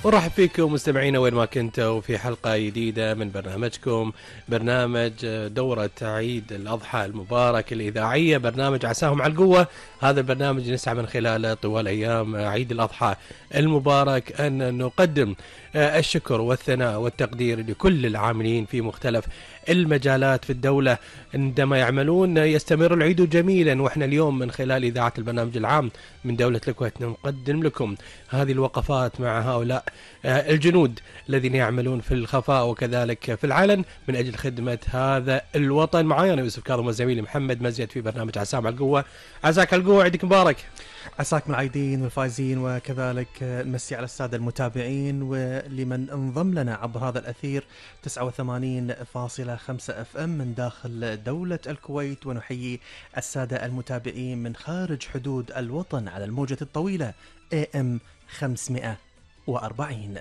ورحب فيكم مستمعينا وين ما كنتوا في حلقة جديدة من برنامجكم، برنامج دورة عيد الأضحى المبارك الإذاعية، برنامج عساهم على القوة. هذا البرنامج نسعى من خلاله طوال أيام عيد الأضحى المبارك أن نقدم الشكر والثناء والتقدير لكل العاملين في مختلف المجالات في الدولة. عندما يعملون يستمر العيد جميلا، وإحنا اليوم من خلال إذاعة البرنامج العام من دولة الكويت نقدم لكم هذه الوقفات مع هؤلاء الجنود الذين يعملون في الخفاء وكذلك في العلن من أجل خدمة هذا الوطن. معي أنا يوسف كاظم وزميلي محمد مزيد في برنامج عساهم على القوة. عساك على القوة، عيدك مبارك. عساك مع العايدين والفايزين، وكذلك نمسي على السادة المتابعين ولمن انضم لنا عبر هذا الأثير 89.5 FM من داخل دولة الكويت، ونحيي السادة المتابعين من خارج حدود الوطن على الموجة الطويلة AM 540.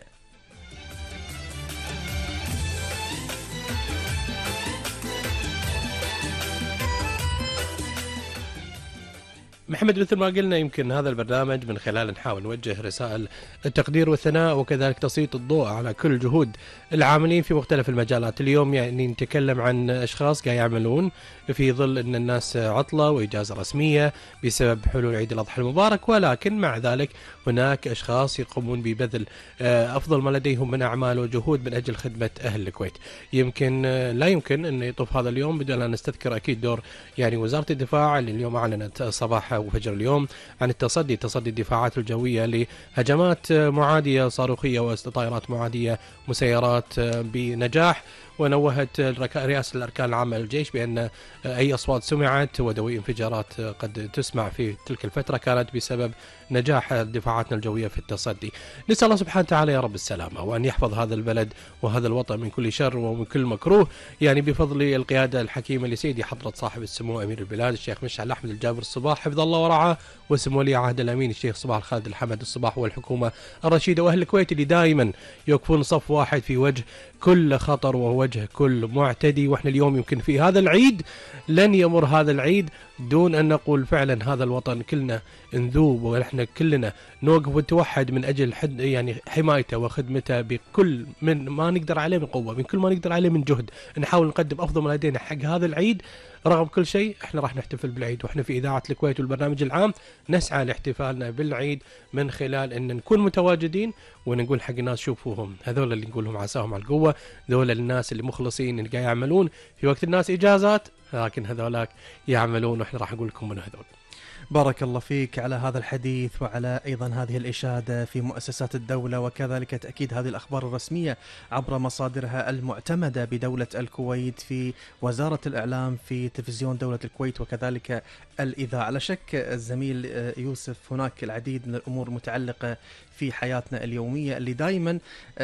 محمد، مثل ما قلنا يمكن هذا البرنامج من خلاله نحاول نوجه رسائل التقدير والثناء وكذلك تسليط الضوء على كل جهود العاملين في مختلف المجالات. اليوم يعني نتكلم عن أشخاص قاعد يعملون في ظل أن الناس عطلة وإجازة رسمية بسبب حلول عيد الأضحى المبارك، ولكن مع ذلك هناك أشخاص يقومون ببذل أفضل ما لديهم من أعمال وجهود من أجل خدمة أهل الكويت. يمكن لا يمكن أن يطوف هذا اليوم بدون أن نستذكر أكيد دور يعني وزارة الدفاع اللي اليوم أعلنت صباح وفجر اليوم عن تصدي الدفاعات الجوية لهجمات معادية صاروخية وطائرات معادية مسيرات بنجاح. ونوهت رئاسة الأركان العامة للجيش بأن أي أصوات سمعت ودوي انفجارات قد تسمع في تلك الفترة كانت بسبب نجاح دفاعاتنا الجوية في التصدي. نسأل الله سبحانه وتعالى يا رب السلامة، وأن يحفظ هذا البلد وهذا الوطن من كل شر ومن كل مكروه، يعني بفضل القيادة الحكيمة لسيدي حضرة صاحب السمو أمير البلاد الشيخ مشعل أحمد الجابر الصباح حفظ الله ورعاه، وسمو ولي عهد الأمين الشيخ صباح الخالد الحمد الصباح، والحكومة الرشيدة وأهل الكويت اللي دائما يوقفون صف واحد في وجه كل خطر ووجه كل معتدي. واحنا اليوم يمكن في هذا العيد لن يمر هذا العيد دون أن نقول فعلا هذا الوطن كلنا نذوب ونحن كلنا نوقف ونتوحد من أجل يعني حمايته وخدمته بكل من ما نقدر عليه من قوة، من كل ما نقدر عليه من جهد، نحاول نقدم أفضل ما لدينا حق هذا العيد. رغم كل شيء احنا راح نحتفل بالعيد، واحنا في إذاعة الكويت والبرنامج العام نسعى لاحتفالنا بالعيد من خلال أن نكون متواجدين ونقول حق الناس شوفوهم هذول اللي نقولهم عساهم على القوة، ذول الناس اللي مخلصين اللي قاعد يعملون في وقت الناس إجازات، لكن هذولاك يعملون واحنا راح نقول لكم من هذول. بارك الله فيك على هذا الحديث وعلى أيضا هذه الإشادة في مؤسسات الدولة، وكذلك تأكيد هذه الأخبار الرسمية عبر مصادرها المعتمدة بدولة الكويت في وزارة الإعلام في تلفزيون دولة الكويت وكذلك الإذاعة. لا شك الزميل يوسف هناك العديد من الأمور المتعلقة في حياتنا اليومية اللي دائما